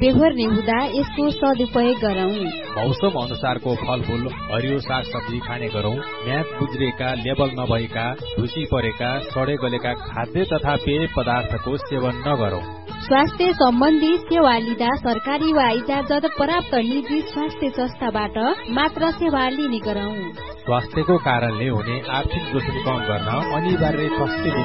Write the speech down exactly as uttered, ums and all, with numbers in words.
बेहोर्ने हुँदा यसको सदुपयोग गरौं। मौसम अनुसारको फलफूल हरियो साग सब्जी खाने गरौं। म्याद गुज्रिएका, लेबल नभएका, ढुसी परेका, सडे गलेका खाद्य तथा पेय पदार्थको सेवन नगरौं। स्वास्थ्य सम्बन्धी सेवा लिँदा सरकारी वा इजाजत प्राप्त निजी स्वास्थ्य संस्थाबाट मात्र सेवा लिने गरौं। स्वास्थ्यको कारणले हुने आर्थिक जोखिम कम गर्न अनिवार्य स्वास्थ्य